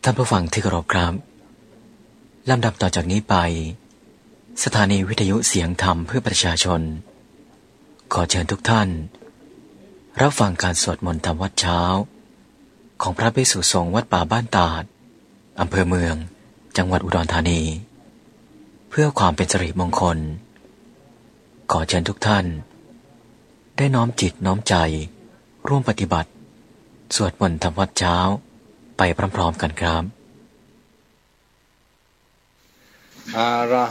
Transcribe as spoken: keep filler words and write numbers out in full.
ท่านผู้ฟังที่เคารพครับลำดับต่อจากนี้ไปสถานีวิทยุเสียงธรรมเพื่อประชาชนขอเชิญทุกท่านรับฟังการสวดมนต์ธรรมวัดเช้าของพระภิกษุสงฆ์วัดป่าบ้านตาดอำเภอเมืองจังหวัดอุดรธานีเพื่อความเป็นสิริมงคลขอเชิญทุกท่านได้น้อมจิตน้อมใจร่วมปฏิบัติสวดมนต์ธรรมวัดเช้าไปพร้อมๆกันครับอะระ